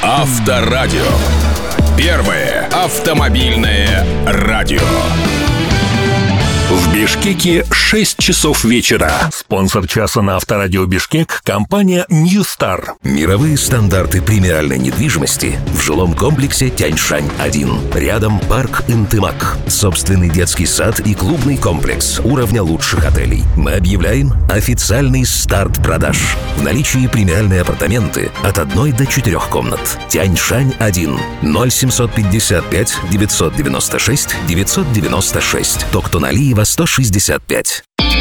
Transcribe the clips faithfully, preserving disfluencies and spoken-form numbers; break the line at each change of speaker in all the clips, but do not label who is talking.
Авторадио. Первое автомобильное радио. В Бишкеке шесть часов вечера.
Спонсор часа на Авторадио Бишкек — компания New Star.
Мировые стандарты премиальной недвижимости в жилом комплексе Тяньшань один. Рядом парк Интымак. Собственный детский сад и клубный комплекс уровня лучших отелей. Мы объявляем официальный старт продаж. В наличии премиальные апартаменты от одной до четырех комнат. Тяньшань один. ноль семьсот пятьдесят пять девятьсот девяносто шесть девятьсот девяносто шесть. Токтоналиева сто шестьдесят пять.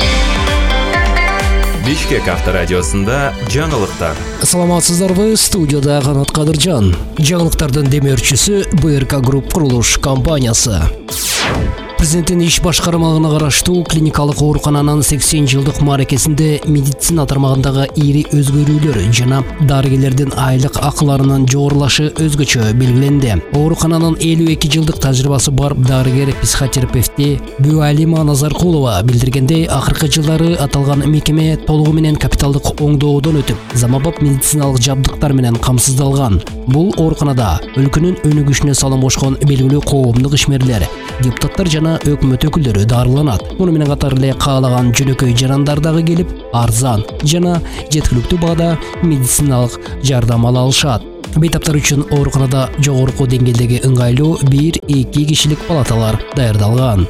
Бишкек авторадиосында жаңылыктар.
Саламатсыздарбы, студияда Канат Кадыржан. Жаңылыктардын демеушүсү бэ эр ка Групп курулуш компаниясы. Президенттин иш башкармалыгына караштуу клиникалык оорукананын сексен жылдык мааракесинде медицина тармагындагы ири өзгөрүүлөр жана дарыгерлердин айлык акыларынын жогорулашы өзгөчө белгиленди. Оорукананын элүү эки жылдык тажрыйбасы бар дарыгер психотерапевти Бюалима Назаркулова билдиргендей, акыркы жылдары аталган мекеме толугу менен капиталдык оңдоодон өтүп, заманбап медициналык жабдыктар менен камсыздалган. Бул ооруканада өлкөнүн өнүгүшүнө салым кошкон белгилүү коомдук ишмерлер, депутаттар жана өкмөт өкүлдөрү дарыланат. Муну менен катар эле каалаган жөнөкөй жарандар дагы келип, арзан жана жеткиликтүү баада медициналык жардам ала алышат. Бейтаптар үчүн ооруканада жогорку деңгээлдеги ыңгайлуу бир-эки кишилик палаталар даярдалган.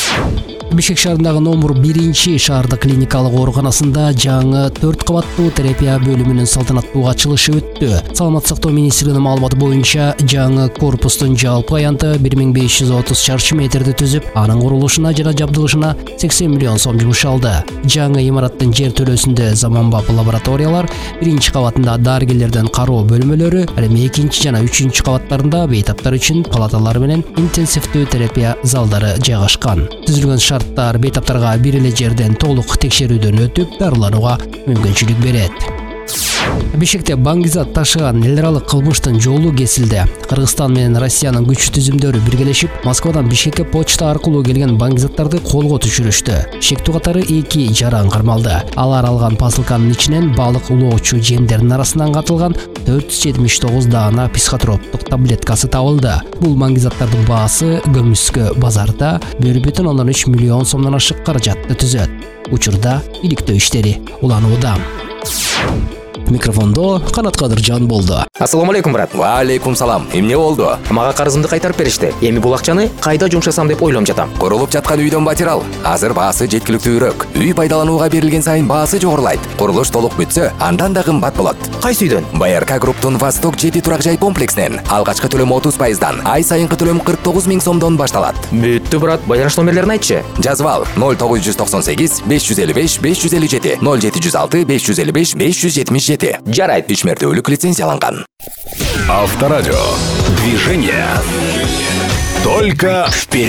Бишкек шаарындагы номер биринчи шаардык клиникалык ооруканасында жаңы төрт кабаттуу терапия бөлүмүнүн салтанаттуу ачылышы өттү. Саламаттык сактоо министринин маалыматы боюнча, жаңы корпустун жалпы аянты бир миң беш жүз отуз чарчы метрди түзүп, анын курулушуна жана жабдылышына сексен миллион сом жумшалды. Жаңы имараттын жер төлөөсүндө заманбап лабораториялар, биринчи кабатында дарыгерлердин кароо бөлмөлөрү, эми экинчи жана үчүнчү кабаттарында бейтаптар үчүн палаталар менен интенсивдүү терапия залдары жайгашкан. Түзүлгөн шарттар бейтаптарга бир эле жерден толук текшерүүдөн өтүп, дарыланууга мүмкүнчүлүк берет. Бишкекте баңгизат ташыган эл аралык кылмыштын жолу кесилди. Кыргызстан менен Россиянын күчтүү түзүмдөрү биргелешип, Москвадан Бишкекке почта аркылуу келген баңгизаттарды колго түшүрүштү. Шектүү катары эки жаран кармалды. Алар алган посылканын ичинен балык улоочу жемдердин арасынан катылган төрт жүз жетимиш тогуз даана психотроптук таблеткасы табылды. Бул баңгизаттардын баасы көмүскө базарда бир бүтүн ондон үч миллион сомдон ашык каражатты түзөт. Учурда иликтөө иштери уланууда. Микрофондо Канат Кадыржан болду.
Ассаламу алейкум, брат.
Ва алейкум салам. Эмне болду?
Мага карызымды кайтарып беришти. Эми бул акчаны кайда жумшасам деп ойлоп жатам.
Курулуп жаткан үйдөн батирал. Азыр баасы жеткиликтүүрөөк. Үй пайдаланууга берилген сайын баасы жогорулайт. Курулуш толук бүтсө, андан да кымбат болот.
Кайсы үйдөн?
бэ эр ка Групптун Восток жети турак жай комплексинен. Алгачкы төлөм отуз пайыздан, ай сайынкы төлөм кырк тогуз миң сомдон башталат.
Бүттү, брат. Байланыш номерлерин айтчы.
Жазып ал: ноль тогуз жүз токсон сегиз беш жүз элүү беш беш жүз элүү жети, ноль жети жүз алты беш жүз элүү беш беш жүз жетимиш жети.
Жарайт.
Үч мертөлүк лицензияланган.
Авторадио. Движение. Только вперед.